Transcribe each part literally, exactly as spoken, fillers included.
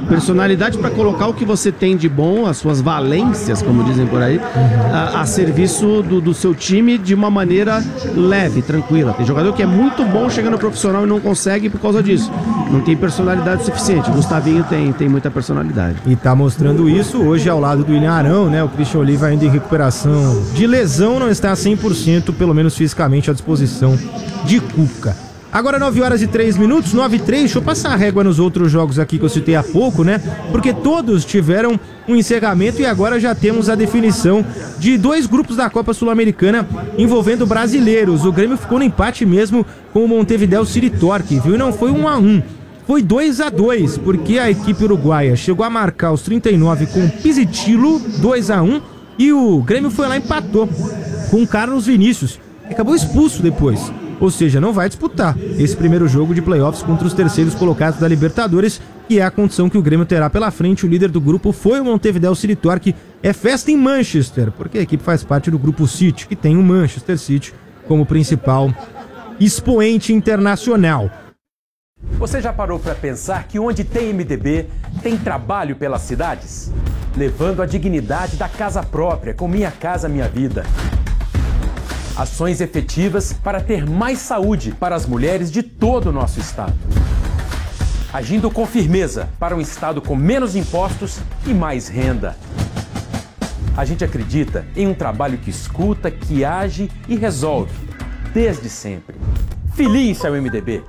personalidade para colocar o que você tem de bom, as suas valências, como dizem por aí, a, a serviço do, do seu time de uma maneira leve, tranquila. Tem jogador que é muito bom chegando no profissional e não consegue por causa disso. Não tem personalidade suficiente. O Gustavinho tem, tem muita personalidade. E tá mostrando isso hoje ao lado do William Arão, né? O Christian Oliva ainda em recuperação de lesão, não está a cem por cento, pelo menos fisicamente, à disposição de Cuca. Agora nove horas e três minutos, nove e três, deixa eu passar a régua nos outros jogos aqui que eu citei há pouco, né? Porque todos tiveram um encerramento e agora já temos a definição de dois grupos da Copa Sul-Americana envolvendo brasileiros. O Grêmio ficou no empate mesmo com o Montevideo City Torque, viu? E não foi um a um, foi dois a dois, porque a equipe uruguaia chegou a marcar os trinta e nove com Pizzitillo, dois a um, e o Grêmio foi lá e empatou com Carlos Vinícius, que acabou expulso depois. Ou seja, não vai disputar esse primeiro jogo de playoffs contra os terceiros colocados da Libertadores, que é a condição que o Grêmio terá pela frente. O líder do grupo foi o Montevideo City Torque. É festa em Manchester, porque a equipe faz parte do grupo City, que tem o Manchester City como principal expoente internacional. Você já parou para pensar que onde tem M D B, tem trabalho pelas cidades? Levando a dignidade da casa própria, com Minha Casa Minha Vida. Ações efetivas para ter mais saúde para as mulheres de todo o nosso estado. Agindo com firmeza para um estado com menos impostos e mais renda. A gente acredita em um trabalho que escuta, que age e resolve, desde sempre. Filie-se ao M D B.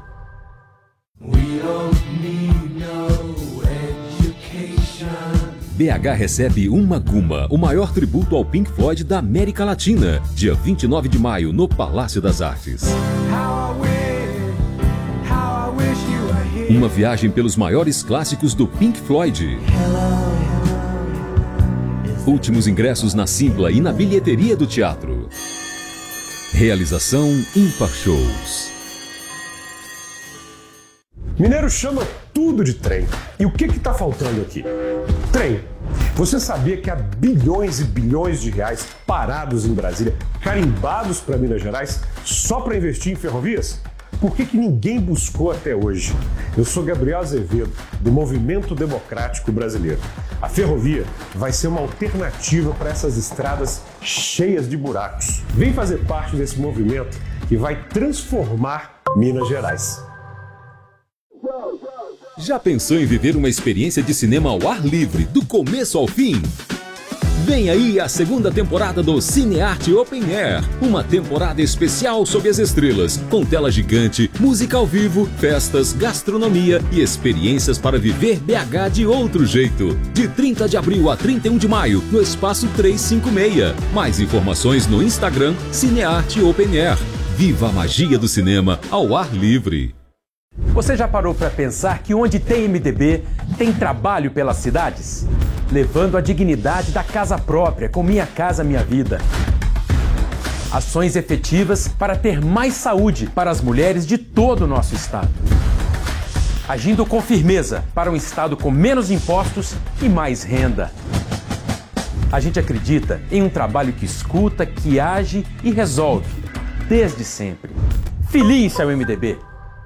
B H recebe Uma Guma, o maior tributo ao Pink Floyd da América Latina, dia vinte e nove de maio, no Palácio das Artes. Uma viagem pelos maiores clássicos do Pink Floyd. Últimos ingressos na Simpla e na bilheteria do teatro. Realização Ímpar Shows. Mineiro chama tudo de trem. E o que que tá faltando aqui? Trem. Você sabia que há bilhões e bilhões de reais parados em Brasília, carimbados para Minas Gerais, só para investir em ferrovias? Por que que ninguém buscou até hoje? Eu sou Gabriel Azevedo, do Movimento Democrático Brasileiro. A ferrovia vai ser uma alternativa para essas estradas cheias de buracos. Vem fazer parte desse movimento que vai transformar Minas Gerais. Já pensou em viver uma experiência de cinema ao ar livre, do começo ao fim? Vem aí a segunda temporada do Cinearte Open Air, uma temporada especial sob as estrelas, com tela gigante, música ao vivo, festas, gastronomia e experiências para viver B H de outro jeito. De trinta de abril a trinta e um de maio, no Espaço trezentos e cinquenta e seis. Mais informações no Instagram Cinearte Open Air. Viva a magia do cinema ao ar livre. Você já parou para pensar que onde tem M D B, tem trabalho pelas cidades? Levando a dignidade da casa própria, com Minha Casa Minha Vida. Ações efetivas para ter mais saúde para as mulheres de todo o nosso estado. Agindo com firmeza para um estado com menos impostos e mais renda. A gente acredita em um trabalho que escuta, que age e resolve, desde sempre. Filie-se ao M D B.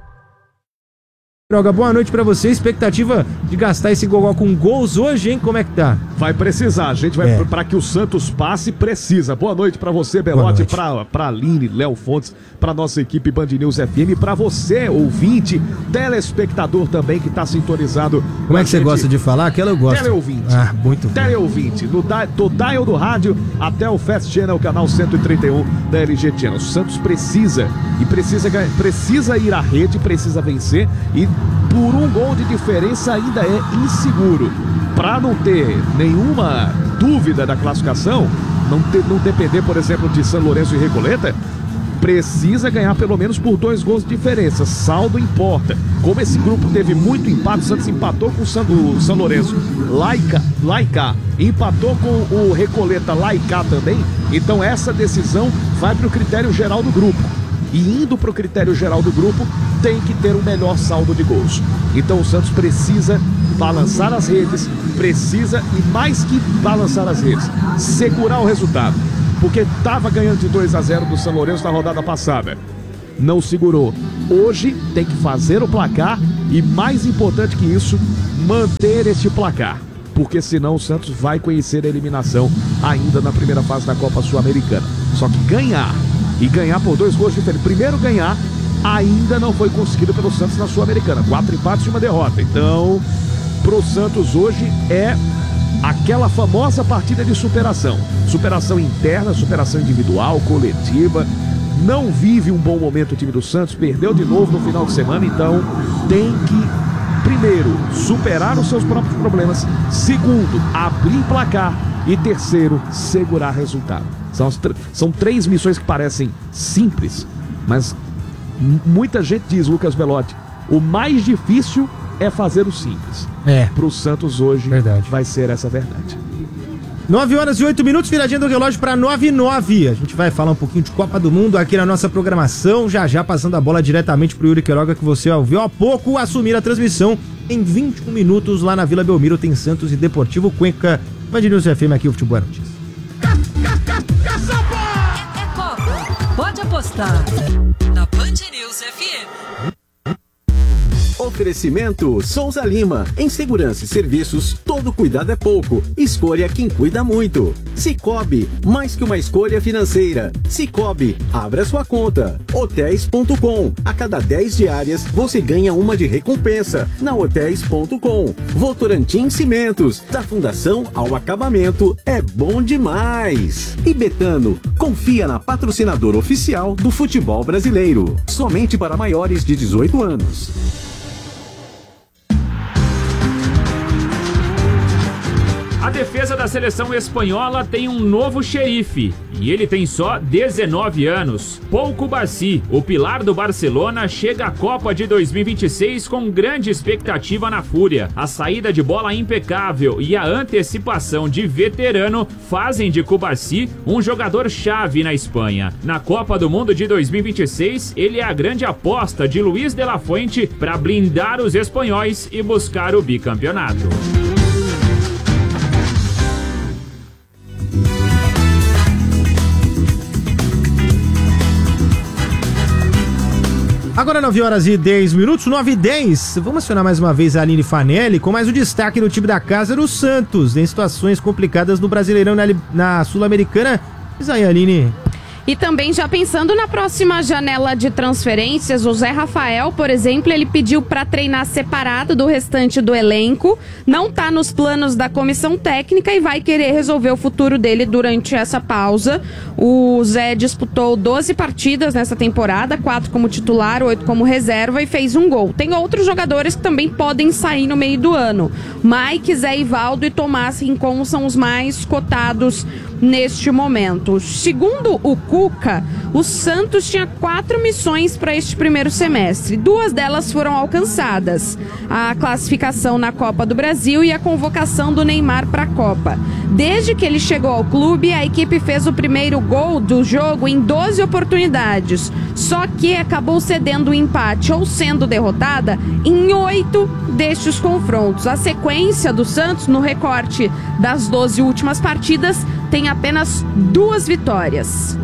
Droga, boa noite pra você. Expectativa de gastar esse gogó com gols hoje, hein? Como é que tá? Vai precisar, a gente vai é. Pra que o Santos passe, precisa. Boa noite pra você, Belote, pra, pra Aline, Léo Fontes, pra nossa equipe Band News F M, pra você, ouvinte, telespectador também que tá sintonizado. Como é que você gosta de falar? Aquela eu gosto. Teleouvinte. Ah, muito bom. Teleouvinte, do, do dial do rádio até o Fast Channel, canal cento e trinta e um da L G Channel. O Santos precisa, e precisa, precisa ir à rede, precisa vencer, e por um gol de diferença ainda é inseguro. Para não ter nenhuma dúvida da classificação, não, ter, não depender, por exemplo, de São Lourenço e Recoleta, precisa ganhar pelo menos por dois gols de diferença. Saldo importa. Como esse grupo teve muito empate, o Santos empatou com o São, o São Lourenço Laica, Laica, empatou com o Recoleta Laica também. Então essa decisão vai para o critério geral do grupo. E indo para o critério geral do grupo, tem que ter o melhor saldo de gols. Então o Santos precisa balançar as redes, precisa, e mais que balançar as redes, segurar o resultado. Porque estava ganhando de dois a zero do São Lourenço na rodada passada. Não segurou. Hoje tem que fazer o placar e mais importante que isso, manter este placar, porque senão o Santos vai conhecer a eliminação ainda na primeira fase da Copa Sul-Americana. Só que ganhar, e ganhar por dois gols diferentes, primeiro ganhar, ainda não foi conseguido pelo Santos na Sul-Americana, quatro empates e uma derrota. Então, pro Santos hoje é aquela famosa partida de superação, superação interna, superação individual, coletiva. Não vive um bom momento o time do Santos, perdeu de novo no final de semana, então tem que, primeiro, superar os seus próprios problemas, segundo, abrir placar e terceiro, segurar resultado. São, as, são três missões que parecem simples, mas muita gente diz, Lucas Belotti, o mais difícil é fazer o simples. É. Pro Santos hoje, verdade, vai ser essa verdade. nove horas e oito minutos, viradinha do relógio para nove e nove. A gente vai falar um pouquinho de Copa do Mundo aqui na nossa programação. Já já passando a bola diretamente pro Yuri Queiroga, que você ouviu há pouco assumir a transmissão. Em vinte e um minutos, lá na Vila Belmiro, tem Santos e Deportivo Cuenca. Band News F M, aqui o Futebol é Notícia. É, é Copa. Pode apostar. Na Band News F M. Oferecimento Souza Lima. Em segurança e serviços, todo cuidado é pouco. Escolha quem cuida muito. Cicobi, mais que uma escolha financeira. Cicobi, abra sua conta. Hotéis ponto com. A cada dez diárias, você ganha uma de recompensa. Na Hotéis ponto com. Votorantim Cimentos. Da fundação ao acabamento, é bom demais. E Betano, confia na patrocinadora oficial do futebol brasileiro. Somente para maiores de dezoito anos. A defesa da seleção espanhola tem um novo xerife, e ele tem só dezenove anos. Pau Cubarsí, o pilar do Barcelona, chega à Copa de dois mil e vinte e seis com grande expectativa na Fúria. A saída de bola impecável e a antecipação de veterano fazem de Cubarsí um jogador-chave na Espanha. Na Copa do Mundo de dois mil e vinte e seis, ele é a grande aposta de Luis de la Fuente para blindar os espanhóis e buscar o bicampeonato. Agora nove horas e dez minutos, nove e dez. Vamos acionar mais uma vez a Aline Fanelli com mais um destaque do time da casa do Santos, em situações complicadas no Brasileirão, na, na Sul-Americana. Diz aí, Aline. E também já pensando na próxima janela de transferências, o Zé Rafael, por exemplo, ele pediu para treinar separado do restante do elenco, não tá nos planos da comissão técnica e vai querer resolver o futuro dele durante essa pausa. O Zé disputou doze partidas nessa temporada, quatro como titular, oito como reserva e fez um gol. Tem outros jogadores que também podem sair no meio do ano. Mike, Zé Ivaldo e Tomás Rincon são os mais cotados neste momento. Segundo o Cuca, o Santos tinha quatro missões para este primeiro semestre. Duas delas foram alcançadas: a classificação na Copa do Brasil e a convocação do Neymar para a Copa. Desde que ele chegou ao clube, a equipe fez o primeiro gol do jogo em doze oportunidades, só que acabou cedendo o empate ou sendo derrotada em oito destes confrontos. A sequência do Santos, no recorte das doze últimas partidas, tem apenas duas vitórias.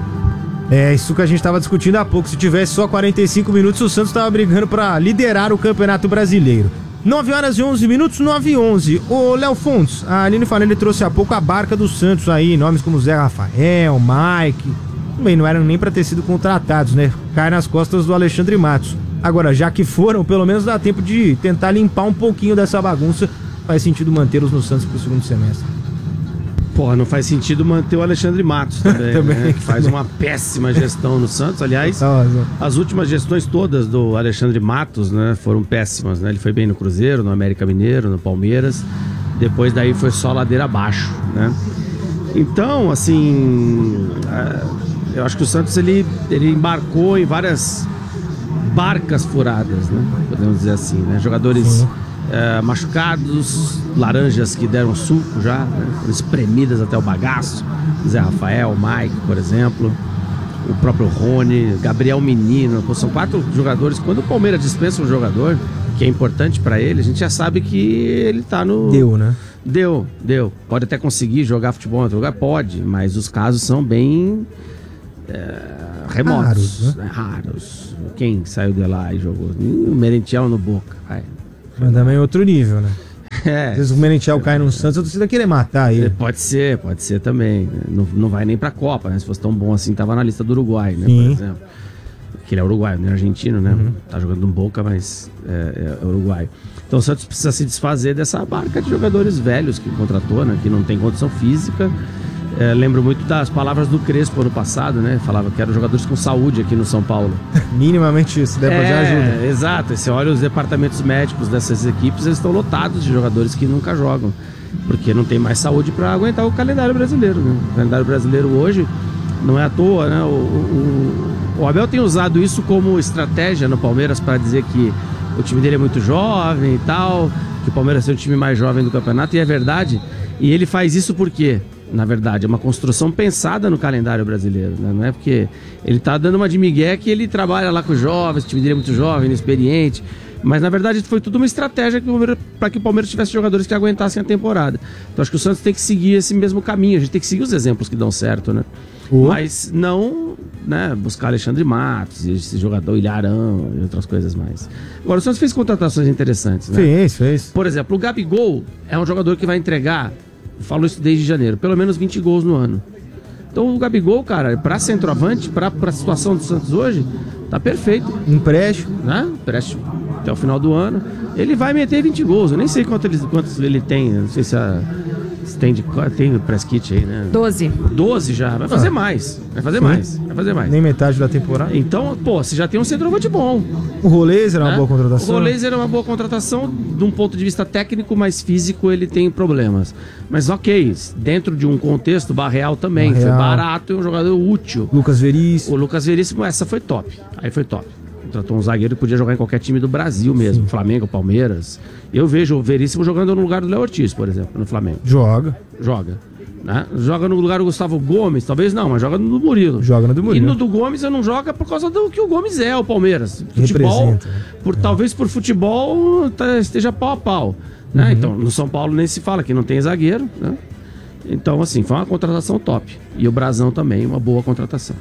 É, isso que a gente estava discutindo há pouco. Se tivesse só quarenta e cinco minutos, o Santos estava brigando para liderar o Campeonato Brasileiro. nove horas e onze minutos, nove e onze. Ô, Léo Fontes, a Aline Fanelli trouxe há pouco a barca do Santos aí, nomes como Zé Rafael, Mike. Também não eram nem para ter sido contratados, né? Cai nas costas do Alexandre Matos. Agora, já que foram, pelo menos dá tempo de tentar limpar um pouquinho dessa bagunça. Faz sentido mantê-los no Santos pro segundo semestre. Porra, não faz sentido manter o Alexandre Matos também, também, né? Que faz uma péssima gestão no Santos. Aliás, as últimas gestões todas do Alexandre Matos, né, foram péssimas, né? Ele foi bem no Cruzeiro, no América Mineiro, no Palmeiras. Depois daí foi só ladeira abaixo, né? Então, assim, eu acho que o Santos ele, ele embarcou em várias barcas furadas, né? Podemos dizer assim, né? Jogadores é, machucados, laranjas que deram suco já, né? Espremidas até o bagaço. Zé Rafael, Mike, por exemplo, o próprio Rony, Gabriel Menino. Pô, são quatro jogadores. Quando o Palmeiras dispensa um jogador que é importante pra ele, a gente já sabe que ele tá no... Deu, né? Deu, deu. Pode até conseguir jogar futebol em outro lugar? Pode, mas os casos são bem é, remotos, raros, né? Raros. Quem saiu de lá e jogou? O Merentiel no Boca. Vai. Mas também é outro nível, né? É. Às vezes o Merentiel cai no Santos, a torcida querer matar ele. Pode ser, pode ser também. Não, não vai nem pra Copa, né? Se fosse tão bom assim, tava na lista do Uruguai, né? Sim. Por exemplo. Que ele é uruguaio, não é argentino, né? Uhum. Tá jogando no Boca, mas é, é uruguaio. Então o Santos precisa se desfazer dessa barca de jogadores velhos que contratou, né? Que não tem condição física. É, lembro muito das palavras do Crespo ano passado, né? Falava que eram jogadores com saúde aqui no São Paulo. Minimamente isso, deve é, já ajuda. Exato. Você olha os departamentos médicos dessas equipes, eles estão lotados de jogadores que nunca jogam. Porque não tem mais saúde para aguentar o calendário brasileiro, né? O calendário brasileiro hoje não é à toa, né? O, o, o Abel tem usado isso como estratégia no Palmeiras para dizer que o time dele é muito jovem e tal, que o Palmeiras é o time mais jovem do campeonato, e é verdade. E ele faz isso por quê? Na verdade, é uma construção pensada no calendário brasileiro, né? Não é porque ele tá dando uma de migué que ele trabalha lá com os jovens, o time dele é muito jovem, inexperiente, mas na verdade foi tudo uma estratégia para que o Palmeiras tivesse jogadores que aguentassem a temporada. Então acho que o Santos tem que seguir esse mesmo caminho, a gente tem que seguir os exemplos que dão certo, né? Uh. Mas não, né, buscar Alexandre Matos, esse jogador Ilharão e outras coisas mais. Agora, o Santos fez contratações interessantes, né? Fez, fez. Por exemplo, o Gabigol é um jogador que vai entregar, eu falo isso desde janeiro, pelo menos vinte gols no ano. Então o Gabigol, cara, pra centroavante, pra, pra situação do Santos hoje, tá perfeito. Empréstimo. Né? Empréstimo até o final do ano. Ele vai meter vinte gols, eu nem sei quanto ele, quantos ele tem, não sei se a... Tem, de, tem o press kit aí, né? doze. doze já. Vai fazer ah. mais. Vai fazer Sim. mais. Vai fazer mais. Nem metade da temporada. Então, pô, você já tem um centroavante bom. O Roleiser é uma né? boa contratação. O Roleiser é uma boa contratação. De um ponto de vista técnico, mas físico ele tem problemas. Mas ok, dentro de um contexto, Barreal também. Barreal. Foi barato e um jogador útil. Lucas Veríssimo. O Lucas Veríssimo, essa foi top. Aí foi top. Tratou um zagueiro que podia jogar em qualquer time do Brasil mesmo. Sim. Flamengo, Palmeiras. Eu vejo o Veríssimo jogando no lugar do Léo Ortiz, por exemplo, no Flamengo. Joga. Joga. Né? Joga no lugar do Gustavo Gomes, talvez não, mas joga no do Murilo. Joga no do Murilo. E no do Gomes eu não joga por causa do que o Gomes é, o Palmeiras. Futebol, por, é. Talvez por futebol tá, esteja pau a pau. Né? Uhum. Então, no São Paulo nem se fala que não tem zagueiro. Né? Então, assim, foi uma contratação top. E o Brasão também, uma boa contratação.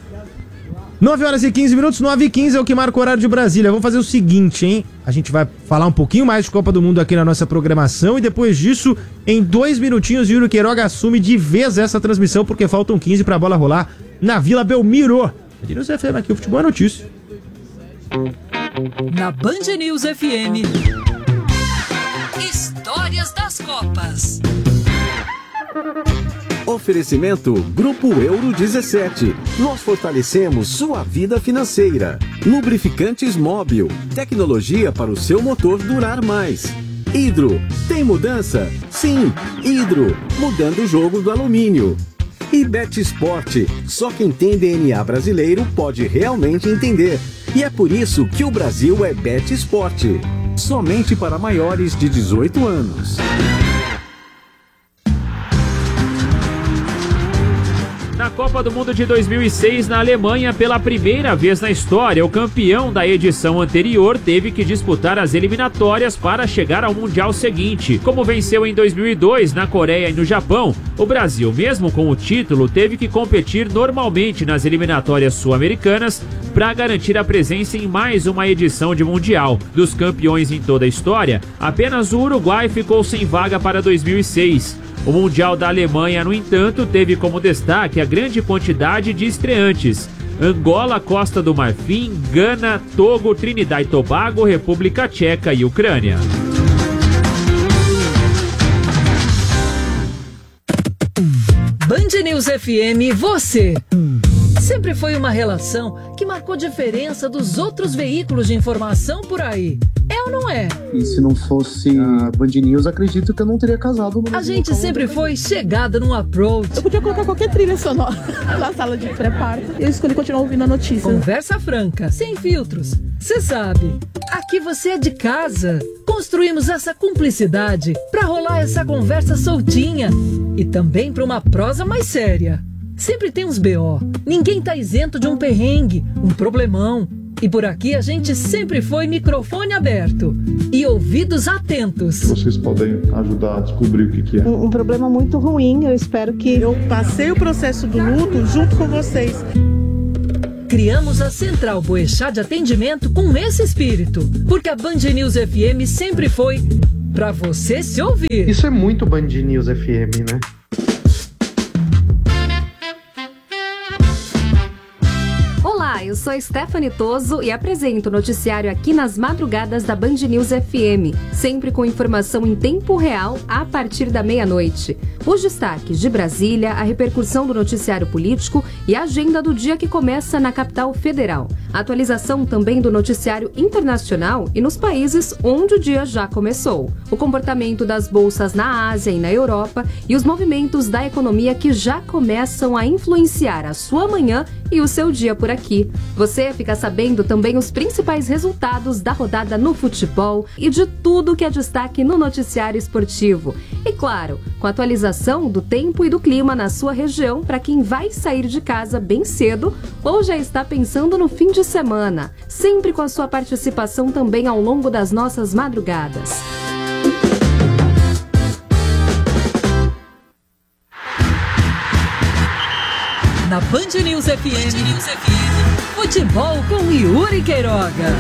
nove horas e quinze minutos, nove e quinze é o que marca o horário de Brasília. Vamos fazer o seguinte, hein? A gente vai falar um pouquinho mais de Copa do Mundo aqui na nossa programação e depois disso, em dois minutinhos, Yuri Queiroga assume de vez essa transmissão porque faltam quinze pra bola rolar na Vila Belmiro. Band News F M aqui, o futebol é notícia. Na Band News F M, Histórias das Copas. Oferecimento Grupo Euro dezessete. Nós fortalecemos sua vida financeira. Lubrificantes Móbil. Tecnologia para o seu motor durar mais. Hidro. Tem mudança? Sim, Hidro. Mudando o jogo do alumínio. E Bet Sport. Só quem tem D N A brasileiro pode realmente entender. E é por isso que o Brasil é Bet Sport. Somente para maiores de dezoito anos. Na Copa do Mundo de dois mil e seis, na Alemanha, pela primeira vez na história, o campeão da edição anterior teve que disputar as eliminatórias para chegar ao Mundial seguinte. Como venceu em dois mil e dois na Coreia e no Japão, o Brasil, mesmo com o título, teve que competir normalmente nas eliminatórias sul-americanas para garantir a presença em mais uma edição de Mundial. Dos campeões em toda a história, apenas o Uruguai ficou sem vaga para dois mil e seis. O Mundial da Alemanha, no entanto, teve como destaque a grande quantidade de estreantes. Angola, Costa do Marfim, Gana, Togo, Trinidad e Tobago, República Tcheca e Ucrânia. Band News F M, você. Sempre foi uma relação que marcou diferença dos outros veículos de informação por aí. É ou não é? E se não fosse a Band News, acredito que eu não teria casado. A gente sempre foi chegada num approach. Eu podia colocar qualquer trilha sonora na sala de pré-parto. Eu escolhi continuar ouvindo a notícia. Conversa franca, sem filtros. Você sabe, aqui você é de casa. Construímos essa cumplicidade pra rolar essa conversa soltinha. E também pra uma prosa mais séria. Sempre tem uns B O. Ninguém tá isento de um perrengue, um problemão. E por aqui a gente sempre foi microfone aberto e ouvidos atentos. Vocês podem ajudar a descobrir o que, que é. Um, um problema muito ruim, eu espero que... Eu passei o processo do luto junto com vocês. criamos a Central Boechat de atendimento com esse espírito, porque a Band News F M sempre foi pra você se ouvir. Isso é muito Band News F M, né? Olá, eu sou Stephanie Toso e apresento o noticiário aqui nas madrugadas da Band News F M, sempre com informação em tempo real a partir da meia-noite. Os destaques de Brasília, a repercussão do noticiário político e a agenda do dia que começa na capital federal. A atualização também do noticiário internacional e nos países onde o dia já começou. O comportamento das bolsas na Ásia e na Europa e os movimentos da economia que já começam a influenciar a sua manhã e o seu dia por aqui. Você fica sabendo também os principais resultados da rodada no futebol e de tudo que é destaque no noticiário esportivo. E claro, com a atualização do tempo e do clima na sua região para quem vai sair de casa bem cedo ou já está pensando no fim de semana. Sempre com a sua participação também ao longo das nossas madrugadas. Na Band News F M, Band News F M, futebol com Yuri Queiroga.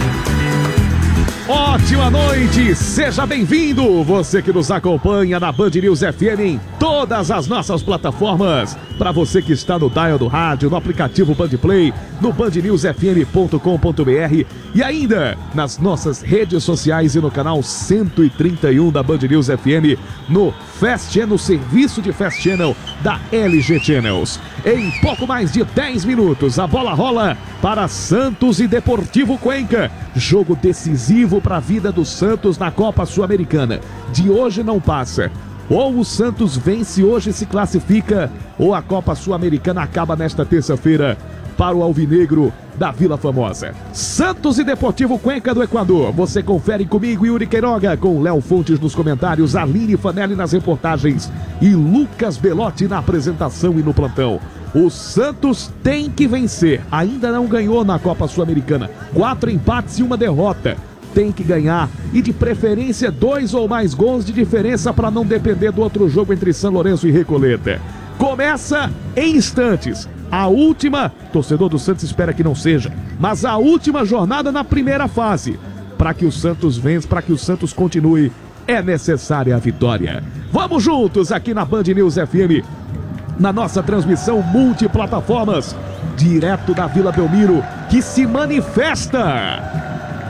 Ótima noite, seja bem-vindo, você que nos acompanha na Band News F M em todas as nossas plataformas. Para você que está no dial do rádio, no aplicativo Band Play, no band news f m ponto com ponto b r e ainda nas nossas redes sociais e no canal cento e trinta e um da Band News F M, no Fast Channel, serviço de Fast Channel da L G Channels. Em pouco mais de dez minutos, a bola rola para Santos e Deportivo Cuenca. Jogo decisivo para a vida do Santos na Copa Sul-Americana. De hoje não passa. Ou o Santos vence hoje e se classifica, ou a Copa Sul-Americana acaba nesta terça-feira para o alvinegro da Vila Famosa. Santos e Deportivo Cuenca do Equador. Você confere comigo, Yuri Queiroga, com Léo Fontes nos comentários, Aline Fanelli nas reportagens e Lucas Belotti na apresentação e no plantão. O Santos tem que vencer. Ainda não ganhou na Copa Sul-Americana. Quatro empates e uma derrota. Tem que ganhar. E de preferência dois ou mais gols de diferença para não depender do outro jogo entre São Lourenço e Recoleta. Começa em instantes. A última, torcedor do Santos espera que não seja, mas a última jornada na primeira fase. Para que o Santos vença, para que o Santos continue, é necessária a vitória. Vamos juntos aqui na Band News F M, na nossa transmissão multiplataformas, direto da Vila Belmiro, que se manifesta.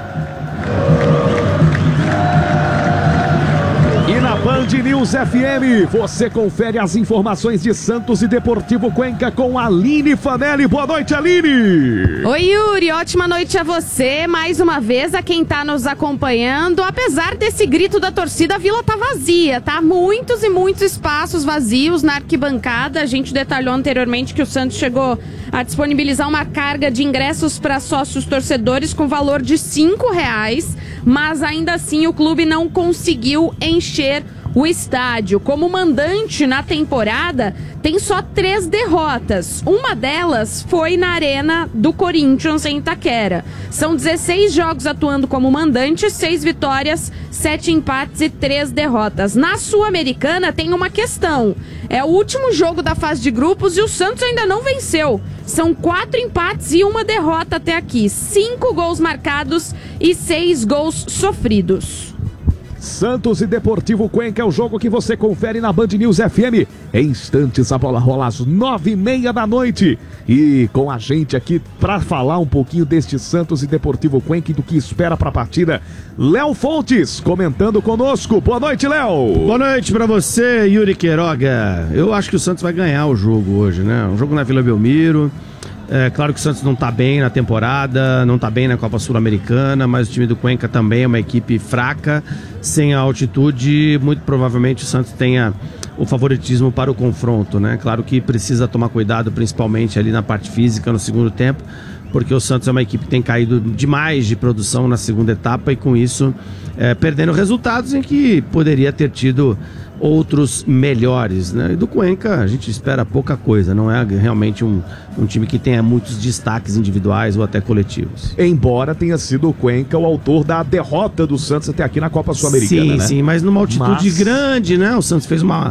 E na Band News F M, você confere as informações de Santos e Deportivo Cuenca com a Aline Fanelli. Boa noite, Aline! Oi, Yuri, ótima noite a você, mais uma vez a quem tá nos acompanhando. Apesar desse grito da torcida, a Vila tá vazia, tá? Muitos e muitos espaços vazios na arquibancada. A gente detalhou anteriormente que o Santos chegou a disponibilizar uma carga de ingressos para sócios torcedores com valor de cinco reais, mas ainda assim o clube não conseguiu encher o estádio. Como mandante na temporada, tem só três derrotas. Uma delas foi na Arena do Corinthians, em Itaquera. São dezesseis jogos atuando como mandante, seis vitórias, sete empates e três derrotas. Na Sul-Americana tem uma questão. É o último jogo da fase de grupos e o Santos ainda não venceu. São quatro empates e uma derrota até aqui. Cinco gols marcados e seis gols sofridos. Santos e Deportivo Cuenca é o jogo que você confere na Band News F M. Em instantes a bola rola às nove e meia da noite. E com a gente aqui para falar um pouquinho deste Santos e Deportivo Cuenca e do que espera para a partida, Léo Fontes comentando conosco. Boa noite, Léo. Boa noite para você, Yuri Queiroga. Eu acho que o Santos vai ganhar o jogo hoje, né? Um jogo na Vila Belmiro. É claro que o Santos não está bem na temporada, não está bem na Copa Sul-Americana, mas o time do Cuenca também é uma equipe fraca, sem a altitude. Muito provavelmente o Santos tenha o favoritismo para o confronto, né? Claro que precisa tomar cuidado, principalmente ali na parte física no segundo tempo, porque o Santos é uma equipe que tem caído demais de produção na segunda etapa e com isso é, perdendo resultados em que poderia ter tido outros melhores, né? E do Cuenca a gente espera pouca coisa, não é realmente um, um time que tenha muitos destaques individuais ou até coletivos. Embora tenha sido o Cuenca o autor da derrota do Santos até aqui na Copa Sul-Americana, sim, né? Sim, mas numa altitude mas... grande, né? O Santos fez uma...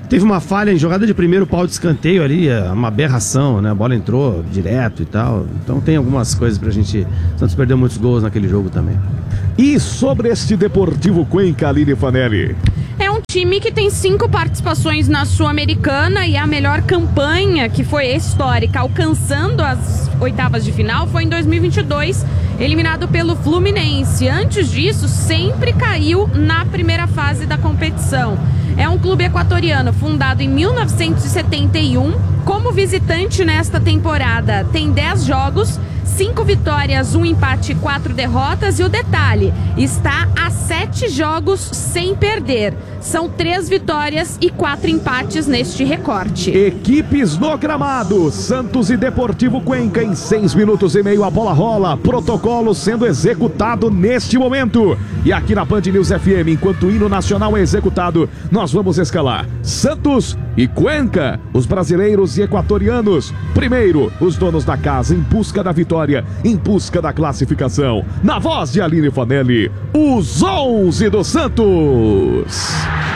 Teve uma falha em jogada de primeiro pau de escanteio ali, uma aberração, né? A bola entrou direto e tal. Então tem algumas coisas pra gente... O Santos perdeu muitos gols naquele jogo também. E sobre este Deportivo Cuenca, Aline Fanelli? É um time que tem cinco participações na Sul-Americana e a melhor campanha, que foi histórica, alcançando as oitavas de final, foi em dois mil e vinte e dois, eliminado pelo Fluminense. Antes disso, sempre caiu na primeira fase da competição. É um clube equatoriano fundado em mil novecentos e setenta e um. Como visitante nesta temporada, tem dez jogos, cinco vitórias, um empate e quatro derrotas. E o detalhe, está a sete jogos sem perder. São três vitórias e quatro empates neste recorte. Equipes no gramado, Santos e Deportivo Cuenca em seis minutos e meio a bola rola, protocolo sendo executado neste momento. E aqui na Band News F M, enquanto o hino nacional é executado, nós vamos escalar Santos e Cuenca, os brasileiros e equatorianos. Primeiro, os donos da casa em busca da vitória, em busca da classificação. Na voz de Aline Fanelli, os onze do Santos.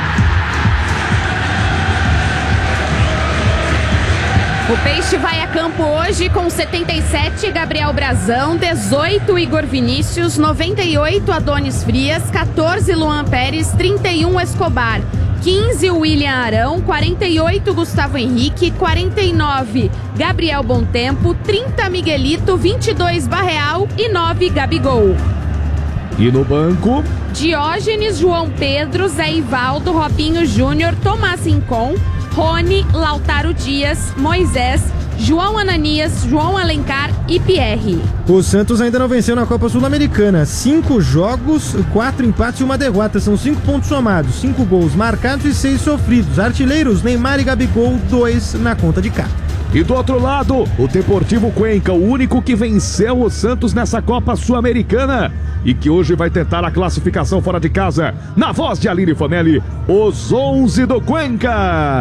O Peixe vai a campo hoje com setenta e sete, Gabriel Brazão, dezoito, Igor Vinícius, noventa e oito, Adonis Frias, quatorze, Luan Pérez, trinta e um, Escobar, quinze, William Arão, quarenta e oito, Gustavo Henrique, quarenta e nove, Gabriel Bontempo, trinta, Miguelito, vinte e dois, Barreal e nove, Gabigol. E no banco? Diógenes, João Pedro, Zé Ivaldo, Robinho Júnior, Tomás Rincon, Rony, Lautaro Dias, Moisés, João Ananias, João Alencar e Pierre. O Santos ainda não venceu na Copa Sul-Americana. Cinco jogos, quatro empates e uma derrota. São cinco pontos somados, cinco gols marcados e seis sofridos. Artilheiros, Neymar e Gabigol, dois na conta de cá. E do outro lado, o Deportivo Cuenca, o único que venceu o Santos nessa Copa Sul-Americana e que hoje vai tentar a classificação fora de casa. Na voz de Aline Fanelli, os onze do Cuenca.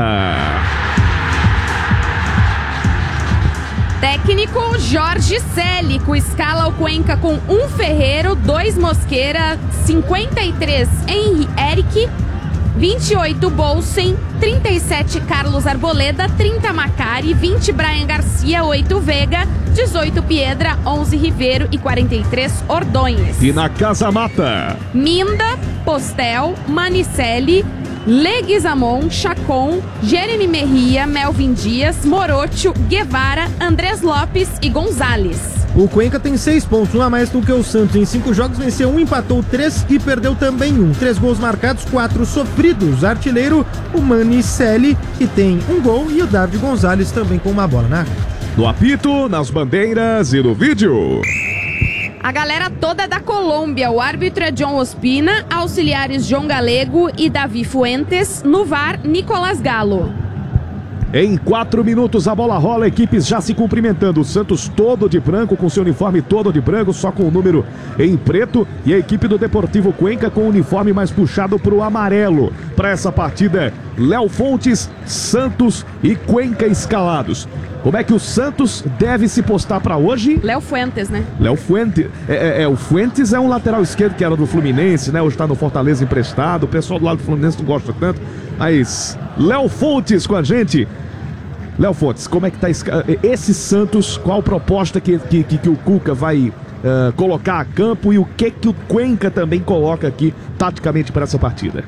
Técnico Jorge Célico escala o Cuenca com um Ferreiro, dois Mosqueira, cinquenta e três Henri Eric, vinte e oito Bolsen, trinta e sete Carlos Arboleda, trinta Macari, vinte Brian Garcia, oito Veiga, dezoito Piedra, onze Ribeiro e quarenta e três Ordonhes. E na Casa Mata, Minda, Postel, Manicelli, Leguizamon, Chacon, Jeremy Merria, Melvin Dias, Morocho, Guevara, Andrés Lopes e Gonzalez. O Cuenca tem seis pontos, um a mais do que o Santos. Em cinco jogos venceu um, empatou três e perdeu também um. Três gols marcados, quatro sofridos. Artilheiro, o Manicelli, que tem um gol, e o David Gonzalez também com uma bola na área. No apito, nas bandeiras e no vídeo. A galera toda da Colômbia, o árbitro é John Ospina, auxiliares João Galego e Davi Fuentes, no V A R, Nicolás Galo. Em quatro minutos a bola rola, equipes já se cumprimentando. O Santos todo de branco, com seu uniforme todo de branco, só com o número em preto. E a equipe do Deportivo Cuenca com o uniforme mais puxado para o amarelo. Para essa partida, Léo Fontes, Santos e Cuenca escalados. Como é que o Santos deve se postar para hoje? Léo Fuentes, né? Léo Fuentes. É, é, é, o Fuentes é um lateral esquerdo que era do Fluminense, né? Hoje está no Fortaleza emprestado. O pessoal do lado do Fluminense não gosta tanto. Mas Léo Fontes com a gente. Léo Fontes, como é que tá esse Santos? Qual proposta que, que, que o Cuca vai uh, colocar a campo e o que, que o Cuenca também coloca aqui taticamente para essa partida?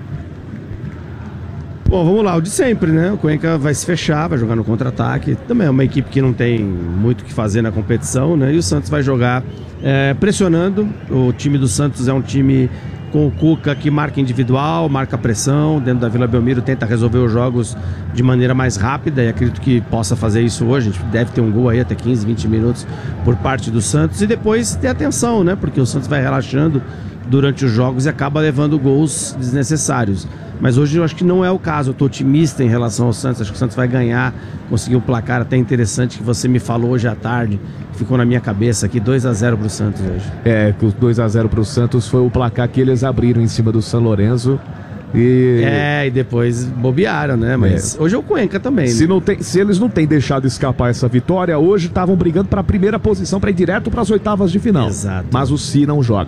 Bom, vamos lá, o de sempre, né? O Cuenca vai se fechar, vai jogar no contra-ataque. Também é uma equipe que não tem muito o que fazer na competição, né? E o Santos vai jogar é, pressionando. O time do Santos é um time com o Cuca que marca individual, marca pressão. Dentro da Vila Belmiro tenta resolver os jogos de maneira mais rápida e acredito que possa fazer isso hoje. A gente deve ter um gol aí até quinze, vinte minutos por parte do Santos. E depois ter atenção, né? Porque o Santos vai relaxando durante os jogos e acaba levando gols desnecessários. Mas hoje eu acho que não é o caso, eu estou otimista em relação ao Santos, acho que o Santos vai ganhar, conseguir um placar até interessante que você me falou hoje à tarde, ficou na minha cabeça aqui, dois a zero para o Santos hoje. É, que o dois a zero para o Santos foi o placar que eles abriram em cima do São Lourenço. E... É, e depois bobearam, né? Mas é. Hoje é o Cuenca também. Se, né? não tem, se eles não têm deixado escapar essa vitória, hoje estavam brigando para a primeira posição, para ir direto para as oitavas de final. Exato. Mas o Si não joga.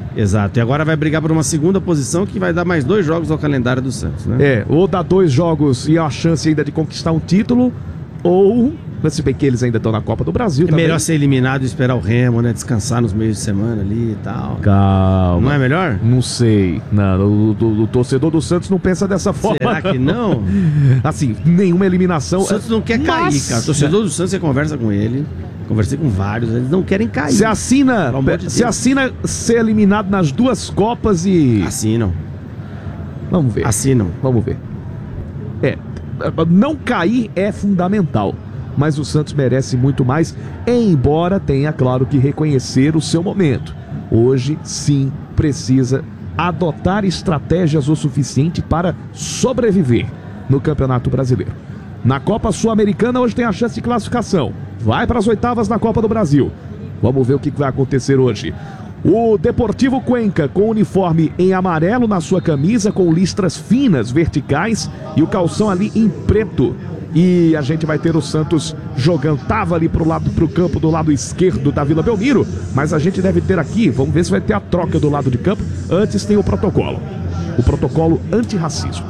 Exato, e agora vai brigar por uma segunda posição que vai dar mais dois jogos ao calendário do Santos, né? É, ou dar dois jogos e a chance ainda de conquistar um título, ou, se bem que eles ainda estão na Copa do Brasil É também. melhor ser eliminado e esperar o Remo, né? Descansar nos meios de semana ali e tal. Calma. Não é melhor? Não sei. Não, o, o, o torcedor do Santos não pensa dessa forma. Será que não? Assim, nenhuma eliminação. O Santos não quer cair, Mas- cara. O torcedor do Santos, você conversa com ele. Conversei com vários, eles não querem cair. Se assina, Pelo amor de se Deus. assina ser eliminado nas duas Copas e. Assinam. Vamos ver. Assinam. Vamos ver. É, não cair é fundamental, mas o Santos merece muito mais, embora tenha, claro, que reconhecer o seu momento. Hoje, sim, precisa adotar estratégias o suficiente para sobreviver no Campeonato Brasileiro. Na Copa Sul-Americana, hoje tem a chance de classificação. Vai para as oitavas na Copa do Brasil. Vamos ver o que vai acontecer hoje. O Deportivo Cuenca, com uniforme em amarelo na sua camisa, com listras finas, verticais, e o calção ali em preto. E a gente vai ter o Santos jogando, tava ali pro lado, pro campo do lado esquerdo da Vila Belmiro, mas a gente deve ter aqui, vamos ver se vai ter a troca do lado de campo. Antes tem o protocolo, o protocolo antirracismo,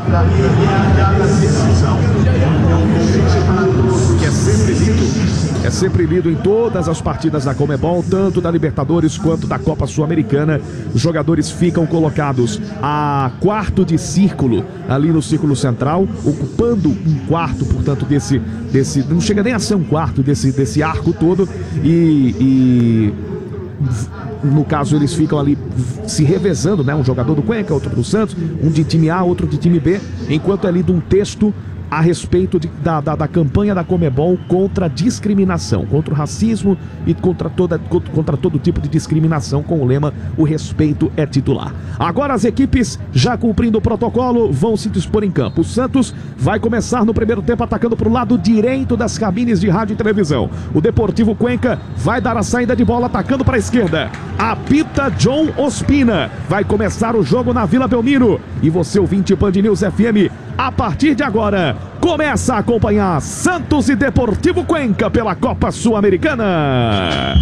que é sempre lido, é sempre lido em todas as partidas da Conmebol, tanto da Libertadores quanto da Copa Sul-Americana. Os jogadores ficam colocados a quarto de círculo, ali no círculo central, ocupando um quarto, portanto, desse, desse não chega nem a ser um quarto desse, desse arco todo, e... e no caso, eles ficam ali se revezando, né? Um jogador do Cuenca, outro do Santos, um de time A, outro de time B, enquanto é lido um texto a respeito de, da, da, da campanha da Conmebol contra a discriminação, contra o racismo e contra, toda, contra todo tipo de discriminação, com o lema "O respeito é titular". Agora as equipes, já cumprindo o protocolo, vão se dispor em campo. O Santos vai começar no primeiro tempo atacando para o lado direito das cabines de rádio e televisão. O Deportivo Cuenca vai dar a saída de bola atacando para a esquerda. Apita John Ospina. Vai começar o jogo na Vila Belmiro. E você, ouvinte Band News F M, a partir de agora, começa a acompanhar Santos e Deportivo Cuenca pela Copa Sul-Americana.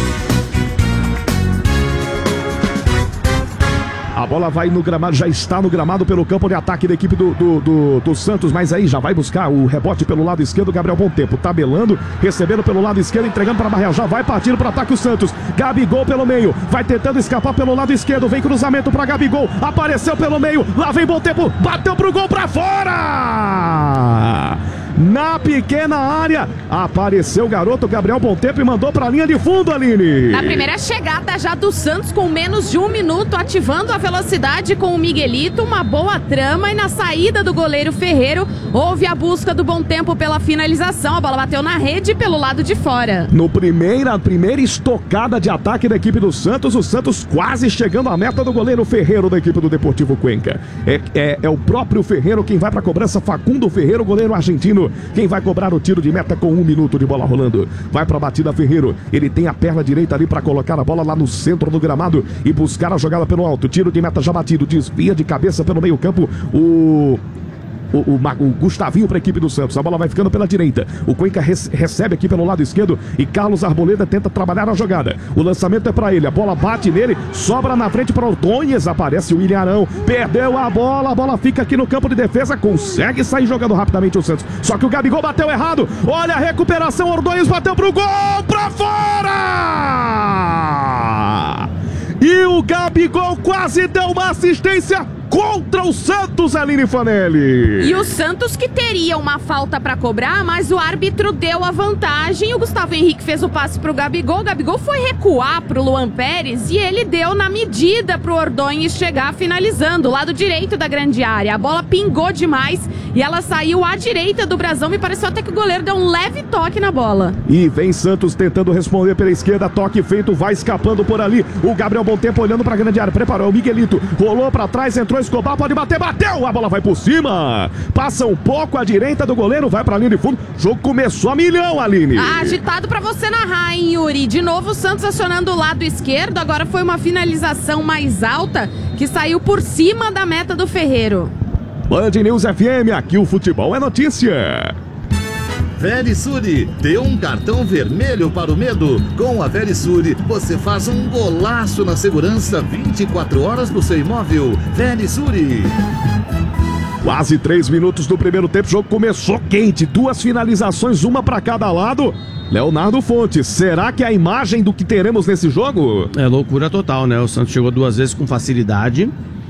A bola vai no gramado, já está no gramado pelo campo de ataque da equipe do, do, do, do Santos, mas aí já vai buscar o rebote pelo lado esquerdo. Gabriel Bom Tempo tabelando, recebendo pelo lado esquerdo, entregando para Barreal, já vai partindo para o ataque o Santos. Gabigol pelo meio, vai tentando escapar pelo lado esquerdo, vem cruzamento para Gabigol, apareceu pelo meio, lá vem Bom Tempo, bateu pro gol para fora! Na pequena área, apareceu o garoto Gabriel Bom Tempo e mandou para a linha de fundo, Aline. Na primeira chegada já do Santos, com menos de um minuto, ativando a velocidade com o Miguelito, uma boa trama, e na saída do goleiro Ferreiro, houve a busca do Bom Tempo pela finalização. A bola bateu na rede pelo lado de fora. No primeira, primeira estocada de ataque da equipe do Santos, o Santos quase chegando à meta do goleiro Ferreiro da equipe do Deportivo Cuenca. É, é, é o próprio Ferreiro quem vai para a cobrança, Facundo Ferreiro, goleiro argentino, quem vai cobrar o tiro de meta com um minuto de bola rolando. Vai para a batida Ferreiro, ele tem a perna direita ali para colocar a bola lá no centro do gramado e buscar a jogada pelo alto. Tiro de meta já batido, desvia de cabeça pelo meio campo o... O, o, o Gustavinho para a equipe do Santos. A bola vai ficando pela direita. O Cuenca res, recebe aqui pelo lado esquerdo e Carlos Arboleda tenta trabalhar a jogada. O lançamento é para ele. A bola bate nele, sobra na frente para Ordonhes. Aparece o William Arão. Perdeu a bola. A bola fica aqui no campo de defesa. Consegue sair jogando rapidamente o Santos. Só que o Gabigol bateu errado. Olha a recuperação. Ordonhes bateu pro gol. Para fora! E o Gabigol quase deu uma assistência contra o Santos, Aline Fanelli. E o Santos que teria uma falta para cobrar, mas o árbitro deu a vantagem. O Gustavo Henrique fez o passe pro Gabigol. O Gabigol foi recuar pro Luan Pérez e ele deu na medida pro Ordonhes chegar finalizando, lado direito da grande área. A bola pingou demais e ela saiu à direita do brasão. Me pareceu até que o goleiro deu um leve toque na bola. E vem Santos tentando responder pela esquerda. Toque feito, vai escapando por ali. O Gabriel Bom Tempo olhando pra grande área. Preparou o Miguelito. Rolou pra trás, entrou Escobar, pode bater, bateu, a bola vai por cima, passa um pouco à direita do goleiro, vai pra linha de fundo, o jogo começou a milhão, Aline. Ah, agitado pra você narrar, hein, Yuri? De novo o Santos acionando o lado esquerdo, agora foi uma finalização mais alta, que saiu por cima da meta do Ferreiro. Band News F M, aqui o futebol é notícia. Verisure, dê um cartão vermelho para o medo. Com a Verisure, você faz um golaço na segurança vinte e quatro horas no seu imóvel. Verisure. Quase três minutos do primeiro tempo, o jogo começou quente. Duas finalizações, uma para cada lado. Leonardo Fontes, será que é a imagem do que teremos nesse jogo? É loucura total, né? O Santos chegou duas vezes com facilidade.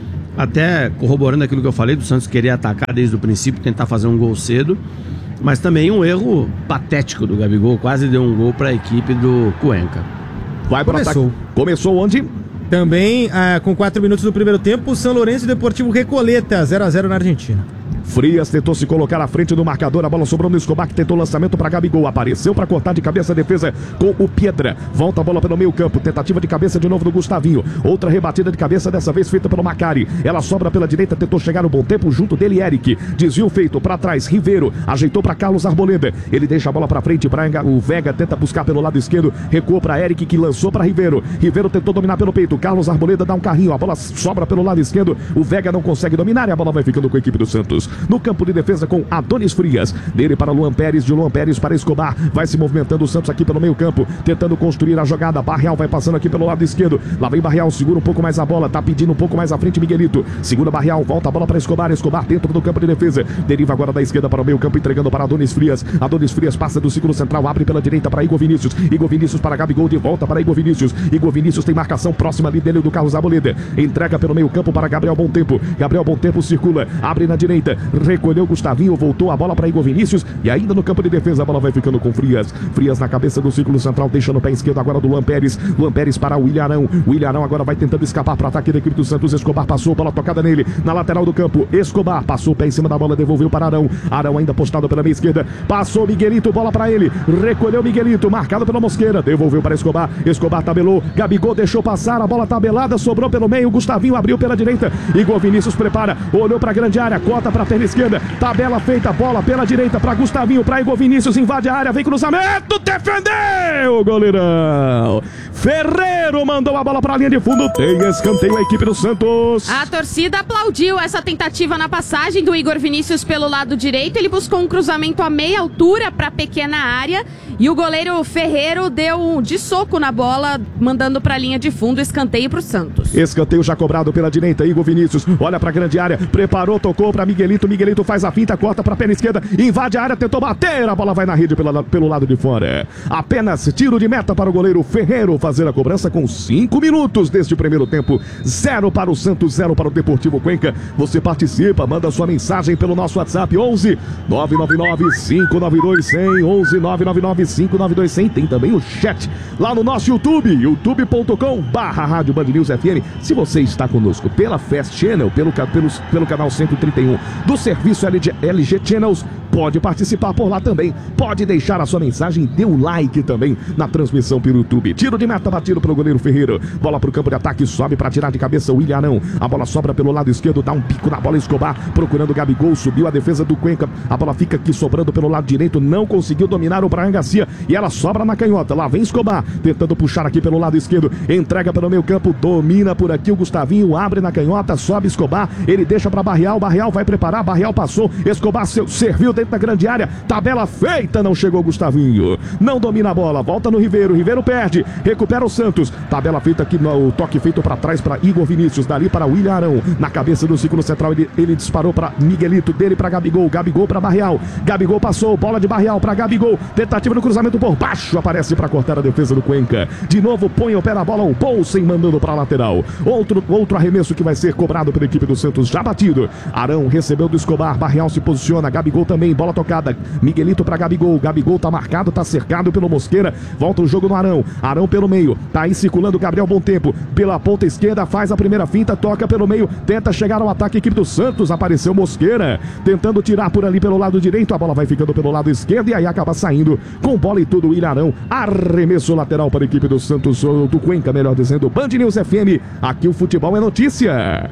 Até corroborando aquilo que eu falei, do Santos querer atacar desde o princípio, tentar fazer um gol cedo. Mas também um erro patético do Gabigol, quase deu um gol para a equipe do Cuenca. Vai para Começou. Começou onde? Também, ah, com quatro minutos do primeiro tempo, o São Lourenço e Deportivo Recoleta, zero a zero na Argentina. Frias tentou se colocar à frente do marcador, a bola sobrou no Escobar, que tentou o lançamento para Gabigol, apareceu para cortar de cabeça a defesa com o Piedra, volta a bola pelo meio campo, tentativa de cabeça de novo do Gustavinho, outra rebatida de cabeça, dessa vez feita pelo Macari, ela sobra pela direita, tentou chegar no bom tempo, junto dele Eric, desvio feito para trás, Ribeiro, ajeitou para Carlos Arboleda, ele deixa a bola para frente, Braga, o Vega tenta buscar pelo lado esquerdo, recuou para Eric, que lançou para Ribeiro, Ribeiro tentou dominar pelo peito, Carlos Arboleda dá um carrinho, a bola sobra pelo lado esquerdo, o Vega não consegue dominar e a bola vai ficando com a equipe do Santos, no campo de defesa com Adonis Frias, dele para Luan Pérez, de Luan Pérez para Escobar, vai se movimentando o Santos aqui pelo meio campo, tentando construir a jogada, Barreal vai passando aqui pelo lado esquerdo, lá vem Barreal, segura um pouco mais a bola, tá pedindo um pouco mais à frente Miguelito, segura Barreal, volta a bola para Escobar, Escobar dentro do campo de defesa, deriva agora da esquerda para o meio campo, entregando para Adonis Frias, Adonis Frias passa do círculo central, abre pela direita para Igor Vinícius, Igor Vinícius para Gabigol, de volta para Igor Vinícius, Igor Vinícius tem marcação próxima ali dele do Carlos Arboleda, entrega pelo meio campo para Gabriel Bom Tempo, Gabriel Bom Tempo circula, abre na direita, recolheu Gustavinho, voltou a bola para Igor Vinícius e ainda no campo de defesa a bola vai ficando com Frias. Frias na cabeça do círculo central, deixando o pé esquerdo agora do Luan Pérez. Luan Pérez para o Ilharão. O Ilharão agora vai tentando escapar para o ataque da equipe do Santos. Escobar passou, bola tocada nele na lateral do campo. Escobar passou o pé em cima da bola, devolveu para Arão. Arão ainda postado pela meia esquerda. Passou Miguelito, bola para ele. Recolheu Miguelito, marcado pela Mosqueira. Devolveu para Escobar. Escobar tabelou. Gabigol deixou passar, a bola tabelada, sobrou pelo meio. Gustavinho abriu pela direita. Igor Vinícius prepara, olhou para a grande área, cota para a perna esquerda. Tabela feita, bola pela direita para Gustavinho, para Igor Vinícius, invade a área, vem cruzamento, defendeu o goleirão. Ferreiro mandou a bola para a linha de fundo, tem escanteio a equipe do Santos. A torcida aplaudiu essa tentativa na passagem do Igor Vinícius pelo lado direito, ele buscou um cruzamento a meia altura para a pequena área e o goleiro Ferreiro deu de soco na bola, mandando para a linha de fundo, escanteio para o Santos. Escanteio já cobrado pela direita, Igor Vinícius olha para a grande área, preparou, tocou para Miguelito, Miguelito faz a finta, corta para a perna esquerda, invade a área, tentou bater, a bola vai na rede pela, pelo lado de fora. Apenas tiro de meta para o goleiro Ferreiro fazer a cobrança com cinco minutos deste primeiro tempo. Zero para o Santos, zero para o Deportivo Cuenca. Você participa, manda sua mensagem pelo nosso WhatsApp onze nove nove nove cinco nove dois zero zero, onze nove nove nove cinco nove dois zero zero. Tem também o chat lá no nosso YouTube, youtube ponto com barra Rádio Band News F M. Se você está conosco pela Fast Channel, pelo, pelo, pelo canal cento e trinta e um do serviço L G, L G Channels, pode participar por lá também. Pode deixar a sua mensagem, dê o like também na transmissão pelo YouTube. Tiro de meta batido pelo goleiro Ferreira. Bola para o campo de ataque, sobe para tirar de cabeça o Ilharão. A bola sobra pelo lado esquerdo, dá um pico na bola, Escobar procurando Gabigol, subiu a defesa do Cuenca. A bola fica aqui sobrando pelo lado direito, não conseguiu dominar o Brian Garcia e ela sobra na canhota. Lá vem Escobar, tentando puxar aqui pelo lado esquerdo, entrega pelo meio campo, domina por aqui o Gustavinho, abre na canhota, sobe Escobar, ele deixa para Barreal, Barreal vai preparar, Barreal passou, Escobar serviu dentro da grande área, tabela feita, não chegou Gustavinho, não domina a bola, volta no Ribeiro, Ribeiro perde, recupera o Santos, tabela feita aqui, no, o toque feito para trás para Igor Vinícius, dali para William Arão, na cabeça do círculo central, ele, ele disparou para Miguelito, dele para Gabigol, Gabigol para Barreal, Gabigol passou, bola de Barreal para Gabigol, tentativa no cruzamento por baixo, aparece para cortar a defesa do Cuenca, de novo põe o pé na bola, o Poulsen mandando para a lateral, outro, outro arremesso que vai ser cobrado pela equipe do Santos, já batido, Arão recebeu do Escobar, Barreal se posiciona, Gabigol também, bola tocada, Miguelito para Gabigol, Gabigol tá marcado, tá cercado pelo Mosqueira, volta o jogo no Arão, Arão pelo meio, tá aí circulando Gabriel Bom Tempo, pela ponta esquerda, faz a primeira finta, toca pelo meio, tenta chegar ao ataque, a equipe do Santos, apareceu Mosqueira, tentando tirar por ali pelo lado direito, a bola vai ficando pelo lado esquerdo e aí acaba saindo, com bola e tudo, o Ilharão, arremesso lateral para a equipe do Santos, ou do Cuenca, melhor dizendo, Band News F M, aqui o futebol é notícia.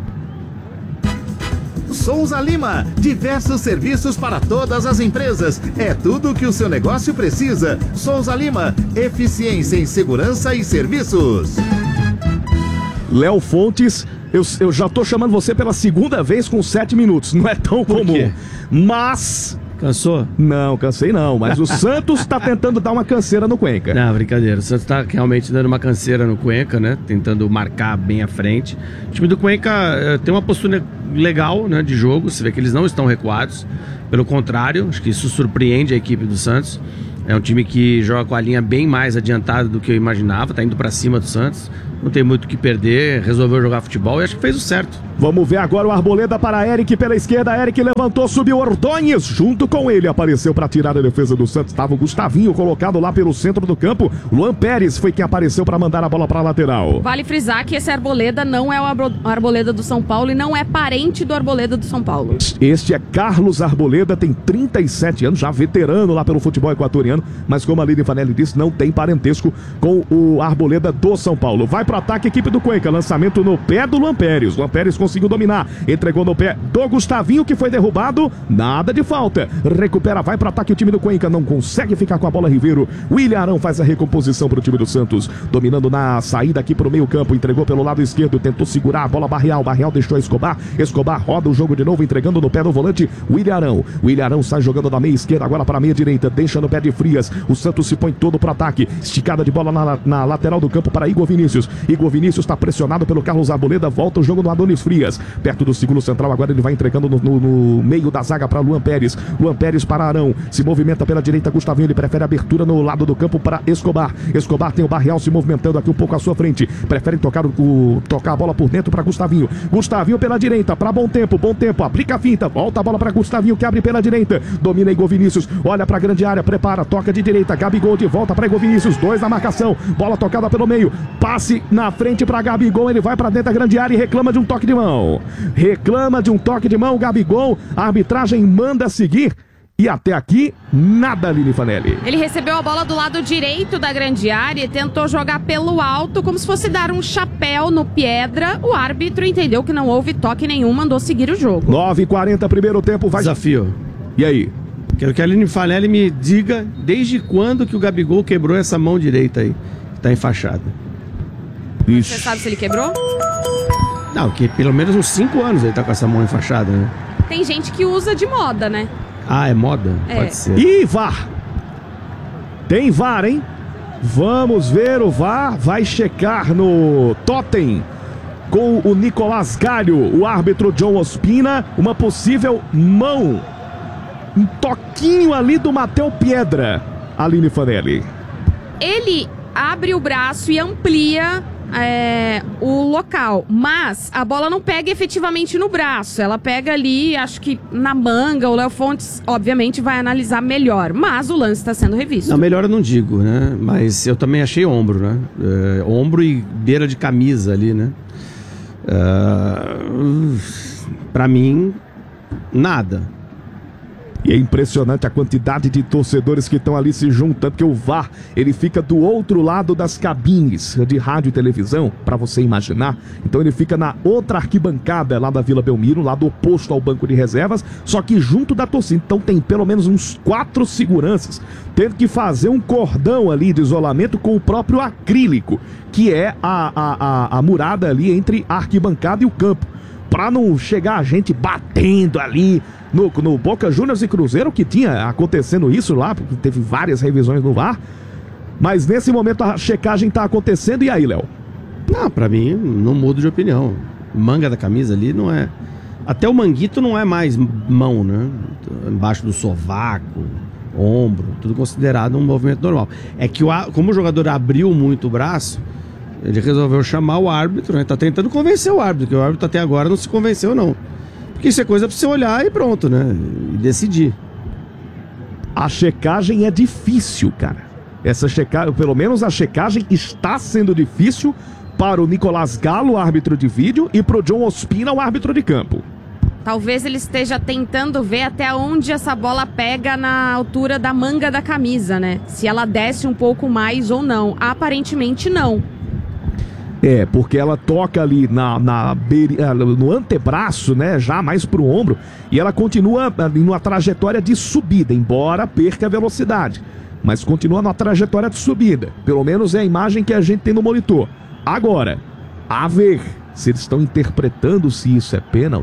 Souza Lima, diversos serviços para todas as empresas. É tudo o que o seu negócio precisa. Souza Lima, eficiência em segurança e serviços. Léo Fontes, eu, eu já tô chamando você pela segunda vez com sete minutos. Não é tão comum. Mas... Cansou? Não, cansei não, mas o Santos tá tentando dar uma canseira no Cuenca. Não, brincadeira. O Santos tá realmente dando uma canseira no Cuenca, né? Tentando marcar bem à frente. O time do Cuenca uh, tem uma postura legal, né, de jogo. Você vê que eles não estão recuados. Pelo contrário, acho que isso surpreende a equipe do Santos. É um time que joga com a linha bem mais adiantada do que eu imaginava. Tá indo pra cima do Santos. Não tem muito o que perder. Resolveu jogar futebol e acho que fez o certo. Vamos ver agora o Arboleda para Eric pela esquerda. Eric levantou, subiu Ordonhes. Junto com ele apareceu para tirar a defesa do Santos. Estava o Gustavinho colocado lá pelo centro do campo. Luan Pérez foi quem apareceu para mandar a bola para a lateral. Vale frisar que esse Arboleda não é o Arboleda do São Paulo e não é parente do Arboleda do São Paulo. Este é Carlos Arboleda, tem trinta e sete anos, já veterano lá pelo futebol equatoriano, mas como a Lili Fanelli disse, não tem parentesco com o Arboleda do São Paulo. Vai para o ataque a equipe do Cuenca, lançamento no pé do Luan Pérez. Luan Pérez conseguiu dominar, entregou no pé do Gustavinho, que foi derrubado, nada de falta. Recupera, vai para o ataque o time do Cuenca, não consegue ficar com a bola. Ribeiro, William Arão faz a recomposição para o time do Santos, dominando na saída aqui para o meio campo, entregou pelo lado esquerdo, tentou segurar a bola Barreal, Barreal deixou Escobar, Escobar roda o jogo de novo, entregando no pé do volante William Arão. William Arão sai jogando da meia esquerda agora para a meia direita, deixa no pé de Frias, o Santos se põe todo para o ataque, esticada de bola na, na lateral do campo para Igor Vinícius. Igor Vinícius está pressionado pelo Carlos Arboleda, volta o jogo no Adonis Frias, perto do segundo central, agora ele vai entregando no, no, no meio da zaga para Luan Pérez, Luan Pérez para Arão, se movimenta pela direita, Gustavinho, ele prefere abertura no lado do campo para Escobar, Escobar tem o Barreal se movimentando aqui um pouco à sua frente, prefere tocar, o, tocar a bola por dentro para Gustavinho, Gustavinho pela direita, para Bom Tempo, Bom Tempo, aplica a finta, volta a bola para Gustavinho, que abre pela direita, domina Igor Vinícius, olha para a grande área, prepara, toca de direita, Gabigol de volta para Igor Vinícius, dois na marcação, bola tocada pelo meio, passe na frente para Gabigol, ele vai para dentro da grande área e reclama de um toque de mão, reclama de um toque de mão, Gabigol, a arbitragem manda seguir. E até aqui, nada, Lili Fanelli. Ele recebeu a bola do lado direito da grande área e tentou jogar pelo alto, como se fosse dar um chapéu no Piedra. O árbitro entendeu que não houve toque nenhum, mandou seguir o jogo. nove e quarenta, primeiro tempo, vai... Desafio. E aí? Quero que a Lili Fanelli me diga desde quando que o Gabigol quebrou essa mão direita aí, que tá enfaixada. Você sabe se ele quebrou? Não, que pelo menos uns cinco anos ele tá com essa mão enfaixada, né? Tem gente que usa de moda, né? Ah, é moda? É. Pode ser. E V A R. Tem V A R, hein? Vamos ver o V A R. Vai checar no Totem com o Nicolás Galho, o árbitro John Ospina, uma possível mão. Um toquinho ali do Matheus Piedra. Aline Fanelli. Ele abre o braço e amplia É, o local, mas a bola não pega efetivamente no braço, ela pega ali, acho que na manga. O Léo Fontes obviamente vai analisar melhor, mas o lance está sendo revisto. Não, melhor eu não digo, né? Mas eu também achei ombro, né? É, ombro e beira de camisa ali, né? Uh, pra mim, nada. E é impressionante a quantidade de torcedores que estão ali se juntando, porque o V A R, ele fica do outro lado das cabines de rádio e televisão, para você imaginar. Então ele fica na outra arquibancada lá da Vila Belmiro, lado oposto ao banco de reservas, só que junto da torcida. Então tem pelo menos uns quatro seguranças tendo que fazer um cordão ali de isolamento com o próprio acrílico, que é a, a, a, a murada ali entre a arquibancada e o campo, para não chegar a gente batendo ali no, no Boca Juniors e Cruzeiro, que tinha acontecendo isso lá, porque teve várias revisões no V A R. Mas nesse momento a checagem tá acontecendo. E aí, Léo? Não, pra mim, não mudo de opinião. Manga da camisa ali não é... Até o manguito não é mais mão, né? Embaixo do sovaco, ombro, tudo considerado um movimento normal. É que o, como o jogador abriu muito o braço, ele resolveu chamar o árbitro, né? Tá tentando convencer o árbitro, que o árbitro até agora não se convenceu, não. Porque isso é coisa pra você olhar e pronto, né? E decidir. A checagem é difícil, cara. Essa checagem, pelo menos a checagem está sendo difícil para o Nicolás Galo, árbitro de vídeo, e para o John Ospina, o árbitro de campo. Talvez ele esteja tentando ver até onde essa bola pega na altura da manga da camisa, né? Se ela desce um pouco mais ou não. Aparentemente não. É, porque ela toca ali na, na beira, no antebraço, né, já mais pro ombro, e ela continua numa trajetória de subida, embora perca a velocidade, mas continua na trajetória de subida. Pelo menos é a imagem que a gente tem no monitor. Agora, a ver se eles estão interpretando se isso é pênalti,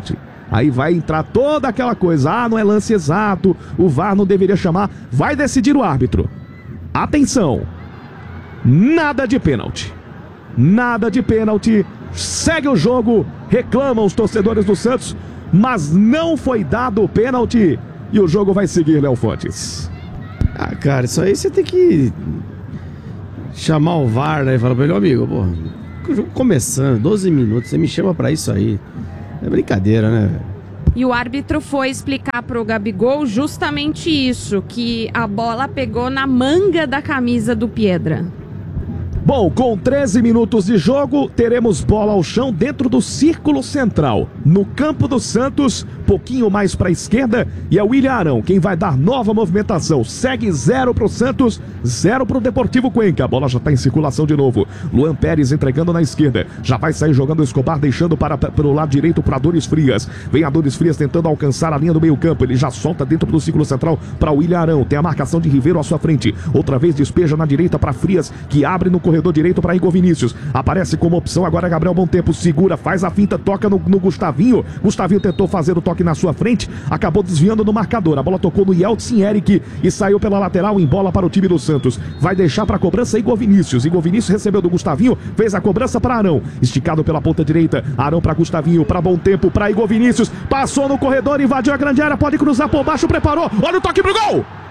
Aí vai entrar toda aquela coisa, ah, não é lance exato, o V A R não deveria chamar, vai decidir o árbitro. Atenção, nada de pênalti, nada de pênalti, segue o jogo, reclamam os torcedores do Santos, mas não foi dado o pênalti e o jogo vai seguir, Léo Fontes. Ah, cara, isso aí você tem que chamar o V A R, né, e falar pra ele, amigo, pô, o jogo começando, doze minutos, você me chama pra isso aí. É brincadeira, né, velho? E o árbitro foi explicar pro Gabigol justamente isso, que a bola pegou na manga da camisa do Piedra. Bom, com treze minutos de jogo, teremos bola ao chão dentro do círculo central. No campo do Santos, pouquinho mais para a esquerda, e é o William Arão quem vai dar nova movimentação. Segue zero para o Santos, zero para o Deportivo Cuenca. A bola já está em circulação de novo. Luan Pérez entregando na esquerda. Já vai sair jogando o Escobar, deixando para, para o lado direito para Adonis Frias. Vem Adonis Frias tentando alcançar a linha do meio campo. Ele já solta dentro do círculo central para o William Arão. Tem a marcação de Ribeiro à sua frente. Outra vez despeja na direita para Frias, que abre no corredor direito para Igor Vinícius. Aparece como opção agora Gabriel Bom Tempo. Segura, faz a finta, toca no, no Gustavinho. Gustavinho tentou fazer o toque na sua frente, acabou desviando no marcador. A bola tocou no Yeltsin Eric e saiu pela lateral em bola para o time do Santos. Vai deixar para a cobrança Igor Vinícius. Igor Vinícius recebeu do Gustavinho, fez a cobrança para Arão. Esticado pela ponta direita. Arão para Gustavinho, para Bom Tempo, para Igor Vinícius. Passou no corredor, invadiu a grande área, pode cruzar por baixo, preparou. Olha o toque pro gol!